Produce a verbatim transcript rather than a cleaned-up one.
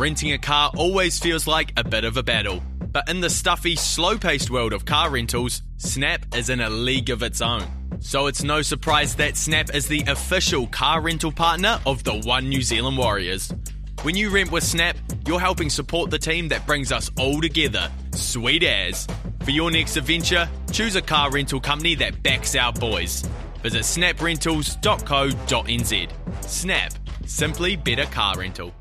Renting a car always feels like a bit of a battle. But in the stuffy, slow-paced world of car rentals, Snap is in a league of its own. So it's no surprise that Snap is the official car rental partner of the One New Zealand Warriors. When you rent with Snap, you're helping support the team that brings us all together. Sweet as. For your next adventure, choose a car rental company that backs our boys. Visit snap rentals dot co dot n z. Snap. Simply better car rental.